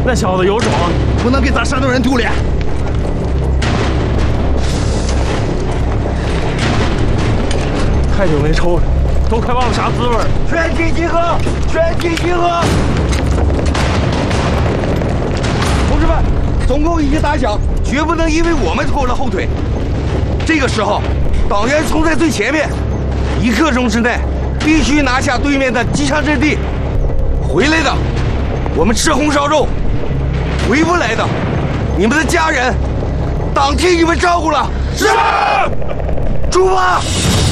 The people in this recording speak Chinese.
那小子有种， 不能给咱山东人丢脸。 太久没抽了，都快忘了啥滋味了。 全体集合！全体集合！同志们，总攻已经打响，绝不能因为我们拖了后腿。这个时候，党员冲在最前面，1刻钟之内必须拿下对面的机枪阵地。回来的，我们吃红烧肉；回不来的，你们的家人，党替你们照顾了。是，出发！